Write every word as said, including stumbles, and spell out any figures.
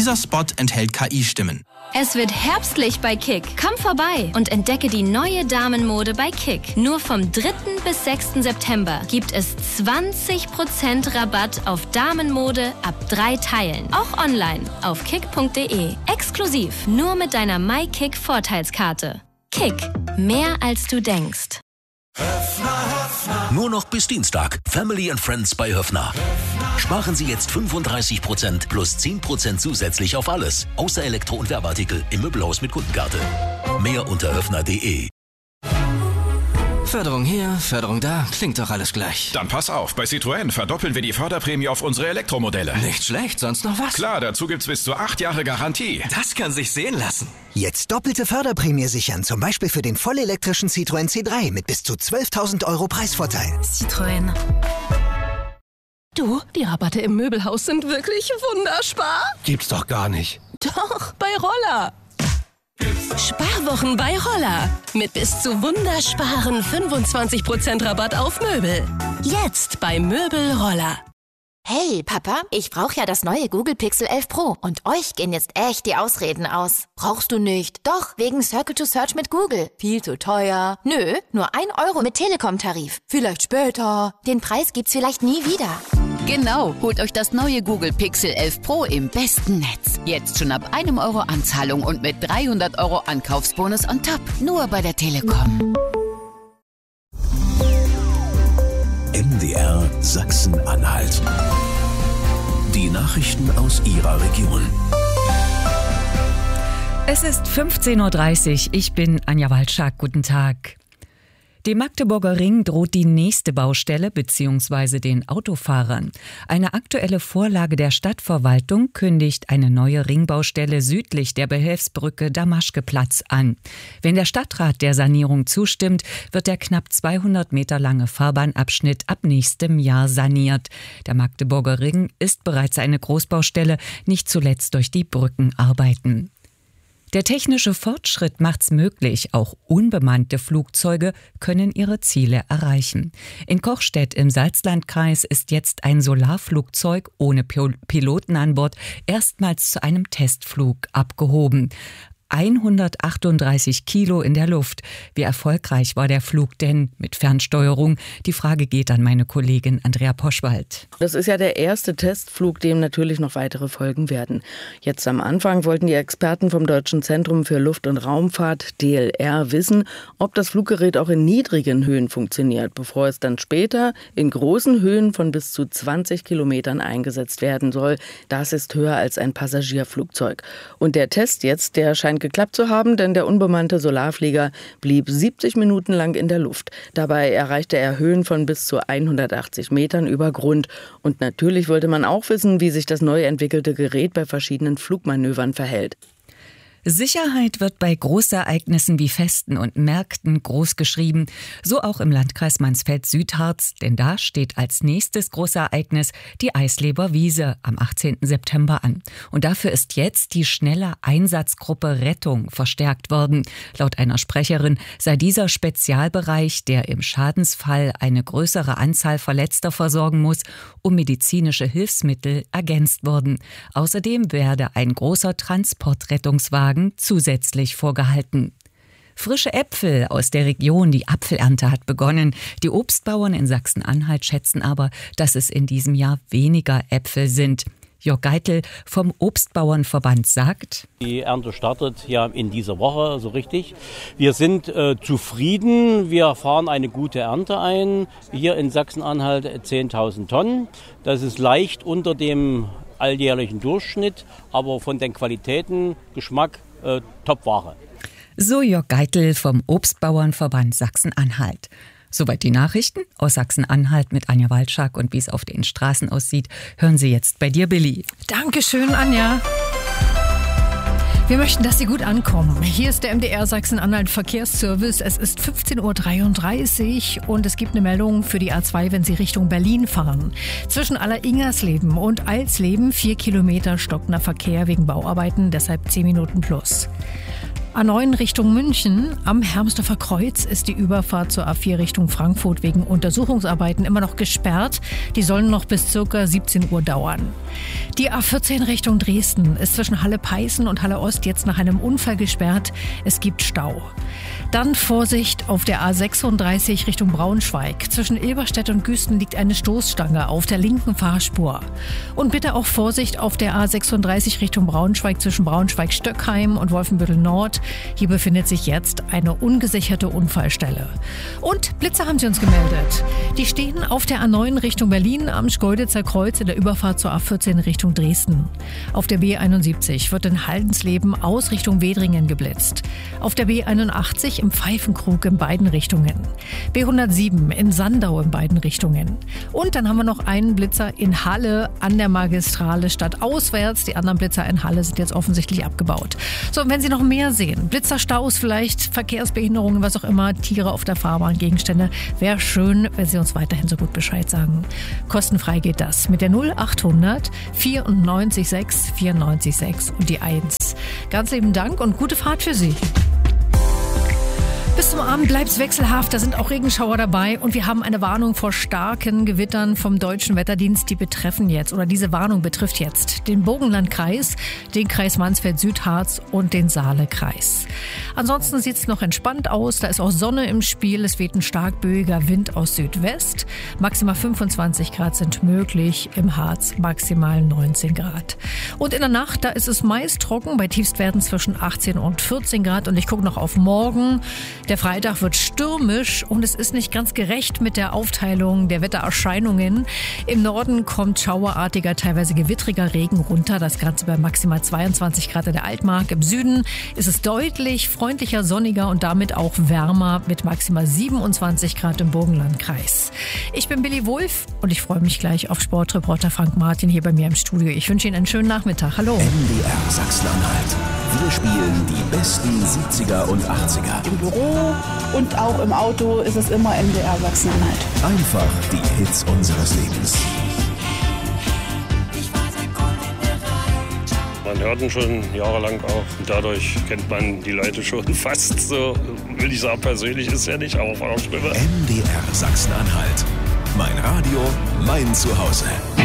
Dieser Spot enthält K I-Stimmen. Es wird herbstlich bei Kick. Komm vorbei und entdecke die neue Damenmode bei Kick. Nur vom dritten bis sechsten September gibt es zwanzig Prozent Rabatt auf Damenmode ab drei Teilen. Auch online auf kick punkt de. Exklusiv nur mit deiner MyKick-Vorteilskarte. Kick. Mehr als du denkst. Nur noch bis Dienstag. Family and Friends bei Höffner. Sparen Sie jetzt fünfunddreißig Prozent plus zehn Prozent zusätzlich auf alles. Außer Elektro- und Werbeartikel im Möbelhaus mit Kundenkarte. Mehr unter höffner punkt de. Förderung hier, Förderung da, klingt doch alles gleich. Dann pass auf, bei Citroën verdoppeln wir die Förderprämie auf unsere Elektromodelle. Nicht schlecht, sonst noch was? Klar, dazu gibt's bis zu acht Jahre Garantie. Das kann sich sehen lassen. Jetzt doppelte Förderprämie sichern, zum Beispiel für den vollelektrischen Citroën C drei mit bis zu zwölftausend Euro Preisvorteil. Citroën. Du, die Rabatte im Möbelhaus sind wirklich wunderspar. Gibt's doch gar nicht. Doch, bei Roller. Sparwochen bei Roller. Mit bis zu wundersparen fünfundzwanzig Prozent Rabatt auf Möbel. Jetzt bei Möbel Roller. Hey, Papa, ich brauche ja das neue Google Pixel elf Pro und euch gehen jetzt echt die Ausreden aus. Brauchst du nicht? Doch, wegen Circle to Search mit Google. Viel zu teuer. Nö, nur ein Euro mit Telekom-Tarif. Vielleicht später. Den Preis gibt's vielleicht nie wieder. Genau, holt euch das neue Google Pixel elf Pro im besten Netz. Jetzt schon ab einem Euro Anzahlung und mit dreihundert Euro Ankaufsbonus on top. Nur bei der Telekom. M D R Sachsen-Anhalt. Die Nachrichten aus Ihrer Region. Es ist fünfzehn Uhr dreißig. Ich bin Anja Walczak. Guten Tag. Dem Magdeburger Ring droht die nächste Baustelle bzw. den Autofahrern. Eine aktuelle Vorlage der Stadtverwaltung kündigt eine neue Ringbaustelle südlich der Behelfsbrücke Damaschkeplatz an. Wenn der Stadtrat der Sanierung zustimmt, wird der knapp zweihundert Meter lange Fahrbahnabschnitt ab nächstem Jahr saniert. Der Magdeburger Ring ist bereits eine Großbaustelle, nicht zuletzt durch die Brückenarbeiten. Der technische Fortschritt macht's möglich, auch unbemannte Flugzeuge können ihre Ziele erreichen. In Kochstedt im Salzlandkreis ist jetzt ein Solarflugzeug ohne Piloten an Bord erstmals zu einem Testflug abgehoben. hundertachtunddreißig Kilo in der Luft. Wie erfolgreich war der Flug denn mit Fernsteuerung? Die Frage geht an meine Kollegin Andrea Poschwald. Das ist ja der erste Testflug, dem natürlich noch weitere folgen werden. Jetzt am Anfang wollten die Experten vom Deutschen Zentrum für Luft- und Raumfahrt, D L R, wissen, ob das Fluggerät auch in niedrigen Höhen funktioniert, bevor es dann später in großen Höhen von bis zu zwanzig Kilometern eingesetzt werden soll. Das ist höher als ein Passagierflugzeug. Und der Test jetzt, der scheint geklappt zu haben, denn der unbemannte Solarflieger blieb siebzig Minuten lang in der Luft. Dabei erreichte er Höhen von bis zu hundertachtzig Metern über Grund. Und natürlich wollte man auch wissen, wie sich das neu entwickelte Gerät bei verschiedenen Flugmanövern verhält. Sicherheit wird bei Großereignissen wie Festen und Märkten groß geschrieben, so auch im Landkreis Mansfeld-Südharz, denn da steht als nächstes Großereignis die Eisleber Wiese am achtzehnten September an. Und dafür ist jetzt die schnelle Einsatzgruppe Rettung verstärkt worden. Laut einer Sprecherin sei dieser Spezialbereich, der im Schadensfall eine größere Anzahl Verletzter versorgen muss, um medizinische Hilfsmittel ergänzt worden. Außerdem werde ein großer Transportrettungswagen zusätzlich vorgehalten. Frische Äpfel aus der Region, die Apfelernte hat begonnen. Die Obstbauern in Sachsen-Anhalt schätzen aber, dass es in diesem Jahr weniger Äpfel sind. Jörg Geitel vom Obstbauernverband sagt: Die Ernte startet ja in dieser Woche so richtig. Wir sind äh, zufrieden. Wir fahren eine gute Ernte ein. Hier in Sachsen-Anhalt zehntausend Tonnen. Das ist leicht unter dem alljährlichen Durchschnitt, aber von den Qualitäten, Geschmack, äh, Topware. So Jörg Geitel vom Obstbauernverband Sachsen-Anhalt. Soweit die Nachrichten aus Sachsen-Anhalt mit Anja Walczak, und wie es auf den Straßen aussieht, hören Sie jetzt bei dir, Billy. Dankeschön, Anja. Wir möchten, dass Sie gut ankommen. Hier ist der M D R Sachsen-Anhalt Verkehrsservice. Es ist fünfzehn Uhr dreiunddreißig und es gibt eine Meldung für die A zwei, wenn Sie Richtung Berlin fahren. Zwischen Alleringersleben und Eilsleben vier Kilometer stockender Verkehr wegen Bauarbeiten, deshalb zehn Minuten plus. A neun Richtung München. Am Hermsdorfer Kreuz ist die Überfahrt zur A vier Richtung Frankfurt wegen Untersuchungsarbeiten immer noch gesperrt. Die sollen noch bis ca. siebzehn Uhr dauern. Die A vierzehn Richtung Dresden ist zwischen Halle-Peißen und Halle-Ost jetzt nach einem Unfall gesperrt. Es gibt Stau. Dann Vorsicht auf der A sechsunddreißig Richtung Braunschweig. Zwischen Ilberstedt und Güsten liegt eine Stoßstange auf der linken Fahrspur. Und bitte auch Vorsicht auf der A sechsunddreißig Richtung Braunschweig zwischen Braunschweig-Stöckheim und Wolfenbüttel Nord. Hier befindet sich jetzt eine ungesicherte Unfallstelle. Und Blitzer haben sie uns gemeldet. Die stehen auf der A neun Richtung Berlin am Schkeuditzer Kreuz in der Überfahrt zur A vierzehn Richtung Dresden. Auf der B einundsiebzig wird in Haldensleben aus Richtung Wedringen geblitzt. Auf der B einundachtzig im Pfeifenkrug in beiden Richtungen. B hundertsieben in Sandau in beiden Richtungen. Und dann haben wir noch einen Blitzer in Halle an der Magistrale stadtauswärts. Die anderen Blitzer in Halle sind jetzt offensichtlich abgebaut. So, und wenn Sie noch mehr sehen, Blitzerstaus vielleicht, Verkehrsbehinderungen, was auch immer, Tiere auf der Fahrbahn, Gegenstände, wäre schön, wenn Sie uns weiterhin so gut Bescheid sagen. Kostenfrei geht das mit der null achthundert vierundneunzig sechs vierundneunzig sechs und die eins. Ganz lieben Dank und gute Fahrt für Sie. Bis zum Abend bleibt's wechselhaft, da sind auch Regenschauer dabei und wir haben eine Warnung vor starken Gewittern vom Deutschen Wetterdienst, die betreffen jetzt, oder diese Warnung betrifft jetzt den Burgenlandkreis, den Kreis Mansfeld-Südharz und den Saale-Kreis. Ansonsten sieht's noch entspannt aus, da ist auch Sonne im Spiel, es weht ein stark böiger Wind aus Südwest, maximal fünfundzwanzig Grad sind möglich, im Harz maximal neunzehn Grad. Und in der Nacht, da ist es meist trocken, bei Tiefstwerten zwischen achtzehn und vierzehn Grad und ich gucke noch auf morgen. Der Freitag wird stürmisch und es ist nicht ganz gerecht mit der Aufteilung der Wettererscheinungen. Im Norden kommt schauerartiger, teilweise gewittriger Regen runter. Das Ganze bei maximal zweiundzwanzig Grad in der Altmark. Im Süden ist es deutlich freundlicher, sonniger und damit auch wärmer mit maximal siebenundzwanzig Grad im Burgenlandkreis. Ich bin Billy Wulff und ich freue mich gleich auf Sportreporter Frank Martin hier bei mir im Studio. Ich wünsche Ihnen einen schönen Nachmittag. Hallo. M D R Sachsen-Anhalt. Wir spielen die besten siebziger und achtziger. Im Büro und auch im Auto ist es immer M D R Sachsen-Anhalt. Einfach die Hits unseres Lebens. Man hört ihn schon jahrelang auch und dadurch kennt man die Leute schon fast so, will ich sagen, persönlich ist ja nicht, aber auf einer Stimme. M D R Sachsen-Anhalt. Mein Radio, mein Zuhause.